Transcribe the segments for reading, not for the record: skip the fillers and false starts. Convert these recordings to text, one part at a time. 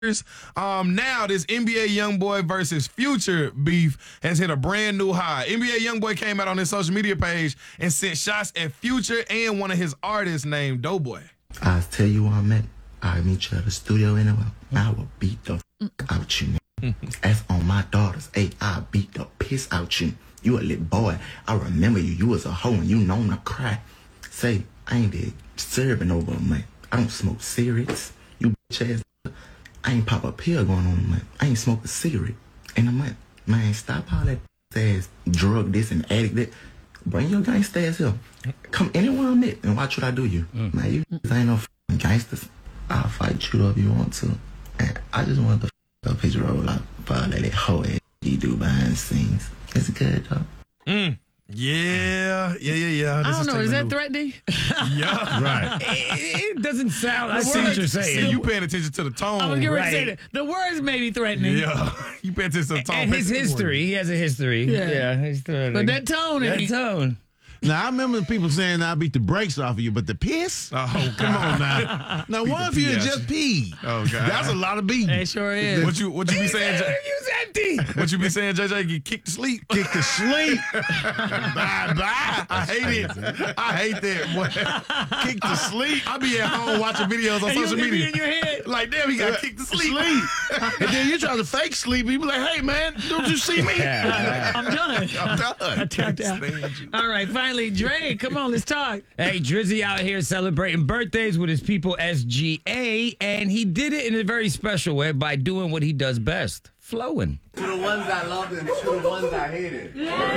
Now this NBA YoungBoy versus Future beef has hit a brand new high. NBA YoungBoy came out on his social media page and sent shots at Future and one of his artists named Doughboy. I'll tell you where I'm at. I'll meet you at the studio anyway. I will beat the out you. That's on my daughters. Hey, I'll beat the piss out you. You a little boy. I remember you. You was a hoe and you known to cry. Say, I ain't there serving over, man. I don't smoke cigarettes. You bitch ass. I ain't pop a pill going on, man. I ain't smoke a cigarette in a month. Man, stop all that ass drug this and addict that. Bring your gangsta ass here. Come anywhere I'm at and watch what I do you. Man, you ain't no f***ing gangsters. I'll fight you up if you want to. And I just want the f*** up his roll out for all that hoe ass he do behind the scenes. It's good, though. Yeah. I don't know. Is that threatening? Yeah. Right. It doesn't sound. I see what you're saying. See, you paying attention to the tone. I was getting ready to say Right. that. The words may be threatening. Yeah. You pay attention to the tone. And his history. He has a history. Yeah. He's But that tone that ain't. tone. Now, I remember people saying I beat the brakes off of you, but the piss? Oh, Come on now. Now, Beat what the if you had PS. just peed? Oh, God. That's a lot of beating. It sure is. What you be saying? Use empty. What you be saying, JJ? Get kicked to sleep. Kick to sleep. Bye-bye. I hate it. I hate that. Boy. Kick to sleep. I be at home watching videos on And social you be media. in your head. Like, damn, he got kicked to sleep. And then you try to fake sleep. You be like, hey, man, don't you see me? I'm done. I'm done. I tapped out. Stand you. All right, finally, Dre, come on, let's talk. Hey, Drizzy out here celebrating birthdays with his people SGA, and he did it in a very special way by doing what he does best, flowing. To the ones I loved and to the ones I hated.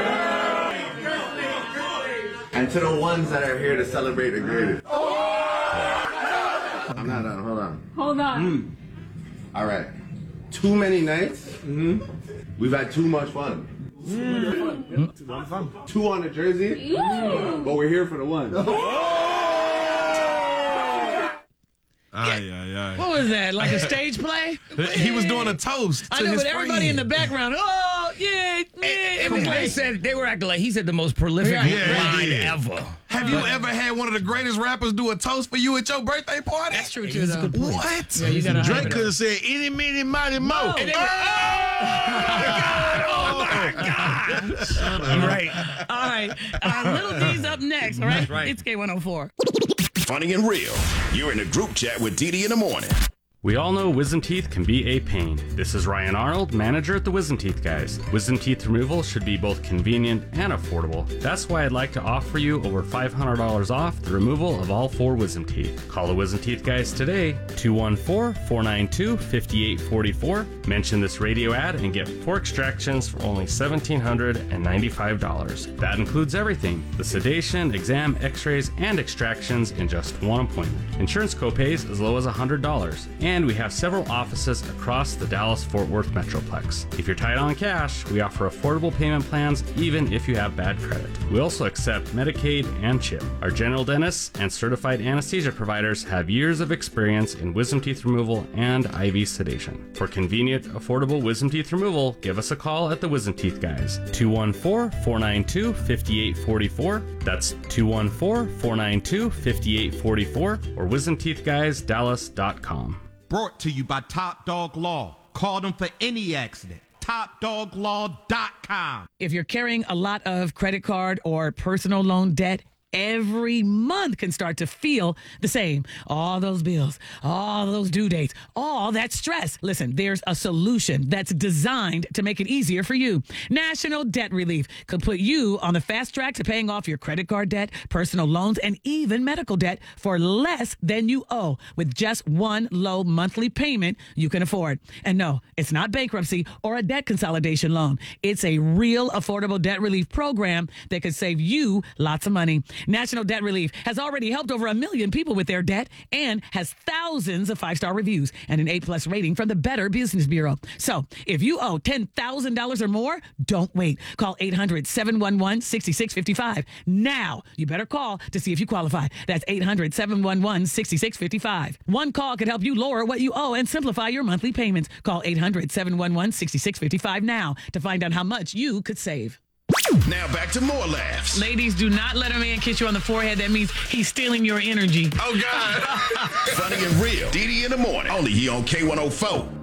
And to the ones that are here to celebrate the greatest. I'm not done. Hold on. All right. Too many nights. We've had too much fun. Two on the jersey. But we're here for the one. Aye. What was that, like a stage play? He was doing a toast to I know, his but everybody in the friend. background, oh, yeah. They were acting like he said the most prolific line ever. Have you ever had one of the greatest rappers do a toast for you at your birthday party? That's true, too, though. What? Yeah, you gotta hype Drake it could up. have said, any, many, mighty, mo. No. And Right. All right, Little D's up next, all right? It's K104. Funny and real. You're in a group chat with Didi in the morning. We all know wisdom teeth can be a pain. This is Ryan Arnold, manager at the Wisdom Teeth Guys. Wisdom teeth removal should be both convenient and affordable. That's why I'd like to offer you over $500 off the removal of all 4 wisdom teeth. Call the Wisdom Teeth Guys today, 214-492-5844. Mention this radio ad and get 4 extractions for only $1,795. That includes everything: the sedation, exam, x-rays, and extractions in just one appointment. Insurance copays as low as $100. And we have several offices across the Dallas-Fort Worth Metroplex. If you're tight on cash, we offer affordable payment plans even if you have bad credit. We also accept Medicaid and CHIP. Our general dentists and certified anesthesia providers have years of experience in wisdom teeth removal and IV sedation. For convenient, affordable wisdom teeth removal, give us a call at the Wisdom Teeth Guys, 214-492-5844. That's 214-492-5844 or wisdomteethguysdallas.com. Brought to you by Top Dog Law. Call them for any accident. TopDogLaw.com. If you're carrying a lot of credit card or personal loan debt, every month can start to feel the same. All those bills, all those due dates, all that stress. Listen, there's a solution that's designed to make it easier for you. National Debt Relief could put you on the fast track to paying off your credit card debt, personal loans, and even medical debt for less than you owe with just one low monthly payment you can afford. And no, it's not bankruptcy or a debt consolidation loan. It's a real affordable debt relief program that could save you lots of money. National Debt Relief has already helped over 1 million people with their debt and has thousands of 5-star reviews and an A+ rating from the Better Business Bureau. So if you owe $10,000 or more, don't wait. Call 800-711-6655. Now, you better call to see if you qualify. That's 800-711-6655. One call could help you lower what you owe and simplify your monthly payments. Call 800-711-6655 now to find out how much you could save. Now back to more laughs. Ladies, do not let a man kiss you on the forehead. That means he's stealing your energy. Oh, God. Funny and real. Didi in the morning. Only here on K104.